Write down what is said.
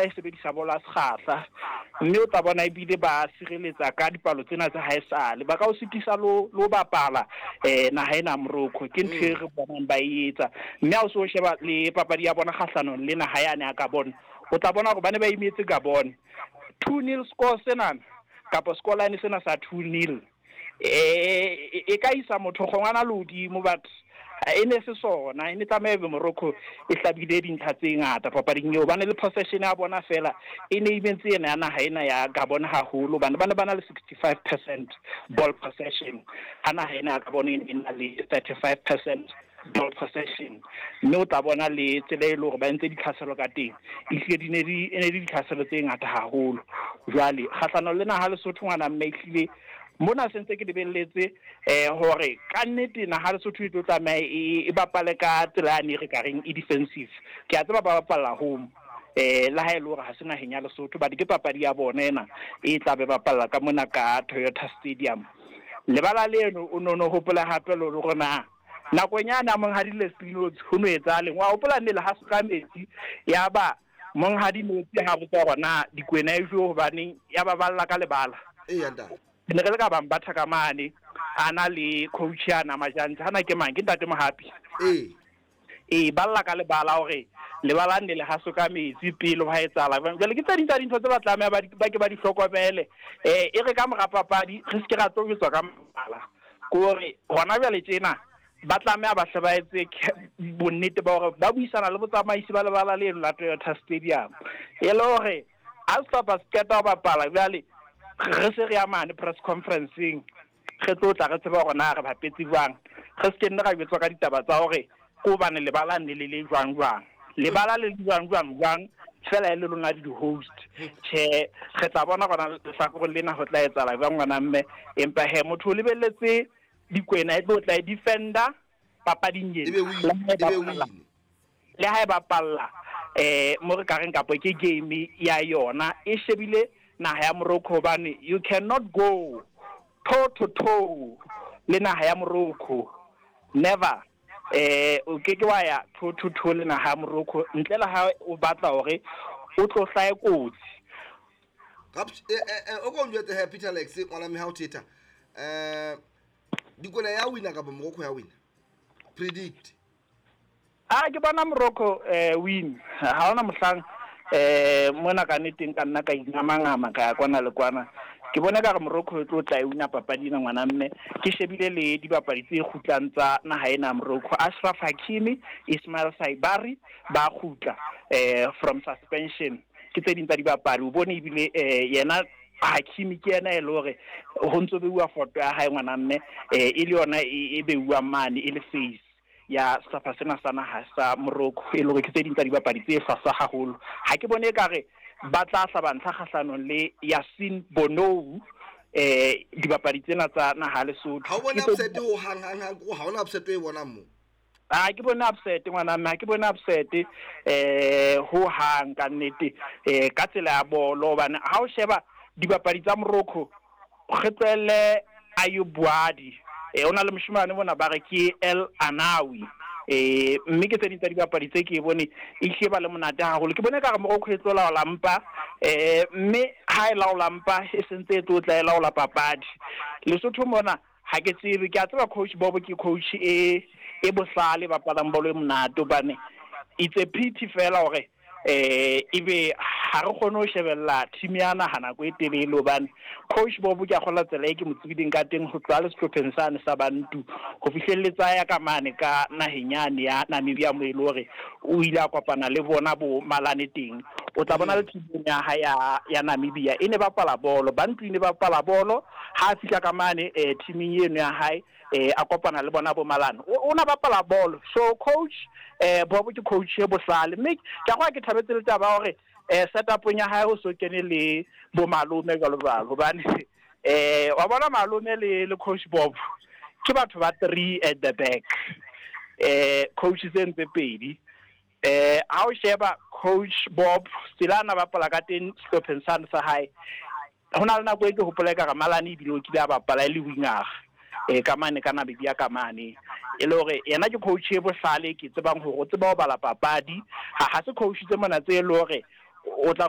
tla e sebedisa bola sekgahla mme o tla bona ebile ba sireletsa ka dipalo tsena tsa haesale ba ka o sitisa lo bapala naha ena Morocco ke ntho e re bonang ba etsa mme ha o so sheba le papadi ya bona kgahlanong le naha yane ya Gabon o tla bona hore ba ne ba imetse Gabon 2-0 score sena kapa scoreline sena sa 2-0 e ka isa motho gongwana lodimo but ene se sona ene tsamebe Morocco e hlabile dintlha tse ngata papading eo bana le possession ya bona fela ene ibentse ena ya naha ena ya Gabon haholo bana le 65% ball possession ana ha ena Gabon ena le 35% ball possession mme o tla bona le tsela e le hore ba ntse ditlhaselo ka teng e ene di ditlhaselo tse ngata haholo jwale kgahlano le naha le Lesotho ngwana mme ehlile mona sentse ke lebelletse hore ka nnete naha Lesotho e tlo tsamaya e bapale ka tsela ya re ka reng e defensive ke a tseba ba bapalla home la ha e le hore ha se naheng ya Lesotho ba di ke papadi ya bona ena e tla be bapalla ka mona ka Toyota Stadium lebala leno o no hopola hape le rona nakonyana monghadi Leslie Notes ho no etsa leng wa hopola ne le ha se ka metsi ya ba monghadi Notes ha botsa rona dikwena e jo hobane ya ba balla ka lebala ne re le ka bang batha ka mane ana le coach yana majantse hana ke mang ke ntate Mohapi balla ka lebala hore lebala ne le haso ka metsi pele ba etsala jwale ke tsa dintho tse ba tlameha ba ke ba di hlokomele e re ka mora papadi re se ke ra tlo tswa ka mala ko re hona jwale tjena ba tlameha ba hle ba etse bonnete ba hore ba buisana le botsamaisi ba lebala le la Toyota Stadium e le hore a stop sketa ba bapala jwale re se re ya mane press conferencing re tla re tseba hore na re bapetse jwang re se ke nne ga betswa ka ditaba tsa hore ko bane lebala ne le jwang lebala le jwang fela le lona di host che re tla bona gona sa go lena go tla etsala jwang ngwana mme empa he motho o lebelletse dikwena e tla defender papading yena le ha e bapalla mo re ka reng kapo ke game ya yona e shebile naha ya Morocco bane you cannot go toe to toe le naha ya Morocco never o ke wa ya toe to toe le naha ya Morocco ntle le ha o batla hore o tlo hlae kotsi o go njwetse he Peter Lex ngwana me ha o theta dikole ya wina ka Morocco ya wina predict ke bona Morocco win ha ona mohlang mona ka neteng ka nna ka inamangama ka kwana le kwana ke bona ka re Morocco e tlo tla e wina papadi na ngwana mme ke shebile le dibapadi tse khutlang tsa naha ena Morocco Ashraf Hakimi Ismail Saibari ba khutla from suspension ke tse ding tsa dibapadi o bone ebile yena Hakimi ke yena e le hore ho ntso beuwa foto ya hae ngwana mme e le yona e beuwa mane e le face ya sehlopha sena sa naha sa Morocco e le hore ke tse ding tsa dibapadi tse fasa haholo ha ke bone ekare ba tla hlaba ntlha kgahlanong le Yassine Bonou dibapadi tsena tsa naha Lesotho ha o bona upset ho hang ha ona upset e bona mo ke bona upset ngwana mme ke bona upset ho hang ka nnete ka tsela ya bolo bana ha o sheba dibapadi tsa Morocco re tlele Ayub Wadi ona le moshimane bona ba re ke El Anawi mme ke tse ding tsa dibapadi tse ke bone e sheba le monate haholo ke bone ka re Morocco e tlola o lampa mme ha e la o lampa e sentse e tla e la o la papadi Lesotho mona ha ke tsebe ke a tseba coach Bobo ke coach e bohlale ba palang bolo e monate bane it's a pity fela hore ibe ha re kgone ho shebella team ya naha nako e telele hobane coach Bobo ke a gola tsela e ke motsebiding ka teng go tla le sehlopheng sane sa bantu go fihleletsa ya ka mane ka nahenyane ya Namibia mo ile hore o ile a kopana le bona bo malane teng o tla bona le team ya Namibia e ne ba pala bolo bantu ne ba pala bolo ha fihla ka mane team eno ya hae a kopana le bona bo malane ona ba pala bolo so coach Bobo ke coach e bohlale mme ka go ke thabetse le taba hore setup nya hae o so kene le bo malome jalo hobane wa bona malome le coach Bob ke batho ba 3 at the back coach tse pedi ha o sheba coach Bob silana ba pala ka teng stophen san sa hae hona le nako e ke hopola ka malane ibile o kile ba pala le winger ka mane kana bibia ka mane e le hore yena ke coach e bohlale ke tsebang hore o tseba ho bala papadi ha se coach tse mona tse le hore o tla